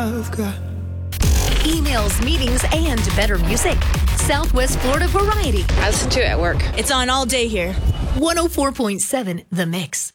I've got. Emails, meetings, and better music. Southwest Florida Variety. I listen to it at work. It's on all day here. 104.7 The Mix.